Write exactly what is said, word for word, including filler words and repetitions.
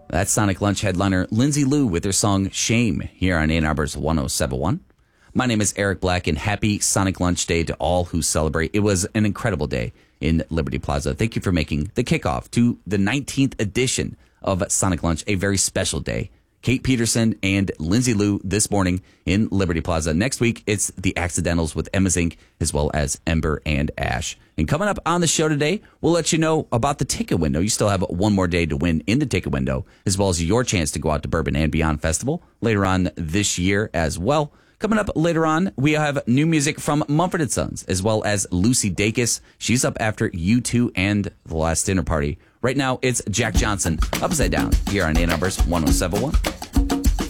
That's Sonic Lunch headliner Lindsay Lou with her song Shame here on Ann Arbor's one oh seven point one. My name is Eric Black, and happy Sonic Lunch Day to all who celebrate. It was an incredible day in Liberty Plaza. Thank you for making the kickoff to the nineteenth edition of Sonic Lunch a very special day. Kate Peterson and Lindsay Lou this morning in Liberty Plaza. Next week, it's The Accidentals with Emma's Incorporated, as well as Ember and Ash. And coming up on the show today, we'll let you know about the ticket window. You still have one more day to win in the ticket window, as well as your chance to go out to Bourbon and Beyond Festival later on this year as well. Coming up later on, we have new music from Mumford and Sons, as well as Lucy Dacus. She's up after U two and The Last Dinner Party. Right now, it's Jack Johnson, Upside Down, here on Ann Arbor's one oh seven point one.